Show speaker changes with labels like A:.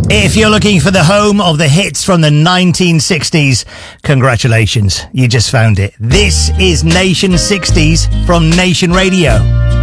A: If you're looking for the home of the hits from the 1960s, congratulations, you just found it. This is Nation 60s from Nation Radio.